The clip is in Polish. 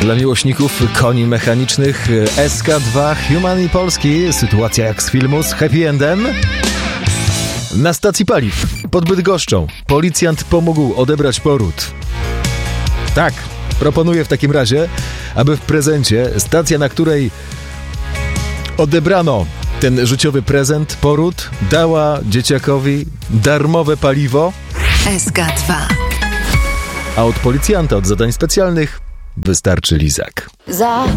Dla miłośników koni mechanicznych SK2 Human Polski. Sytuacja jak z filmu z happy endem. Na stacji paliw pod Bydgoszczą policjant pomógł odebrać poród. Tak, proponuję w takim razie, aby w prezencie stacja, na której odebrano ten życiowy prezent, poród, dała dzieciakowi darmowe paliwo. SK2. A od policjanta, od zadań specjalnych wystarczy lizak. Za